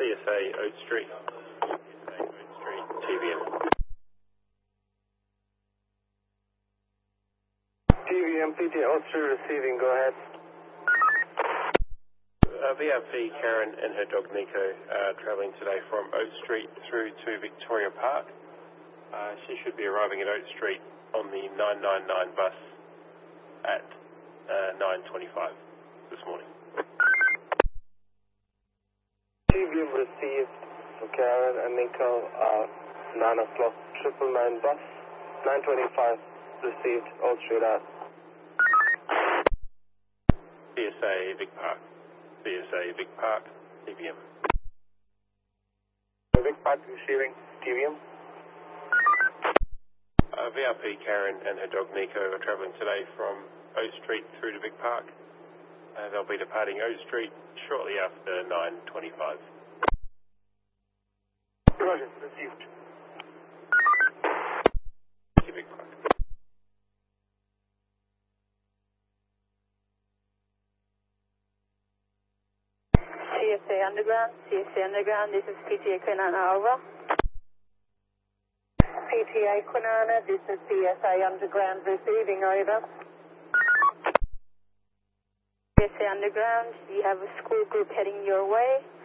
CSA Oat Street. CSA Oat Street, TVM. TVM PT Oat Street receiving, go ahead. VRP Karen and her dog Nico are travelling today from Oat Street through to Victoria Park. She should be arriving at Oat Street on the 999 bus at 9:25 this morning. TVM received for Karen and Nico, 9 o'clock, 999 bus, 9:25 received, Oat Street out. CSA Vic Park. CSA Vic Park, TVM. Vic Park receiving, TVM. VRP Karen and her dog Nico are travelling today from Oat Street through to Vic Park. They'll be departing Oat Street shortly after 9:25. Roger, received. Vic Park. CSA Underground, this is PTA Kwinana, over. PTA Kwinana, this is CSA Underground receiving, over. CSA Underground, you have a school group heading your way.